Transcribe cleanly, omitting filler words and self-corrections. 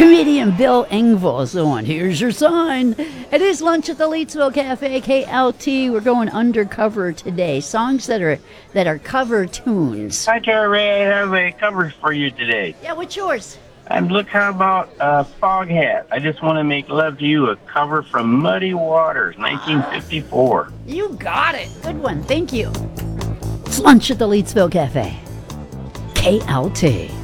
Comedian Bill Engvall is the one. Here's your sign. It is lunch at the Leedsville Cafe, KLT. We're going undercover today. Songs that are cover tunes. Hi, Tara Ray. I have a cover for you today. Yeah, what's yours? Look, how about Foghat? I Just Want to Make Love to You, a cover from Muddy Waters, 1954. You got it. Good one. Thank you. It's lunch at the Leedsville Cafe, KLT.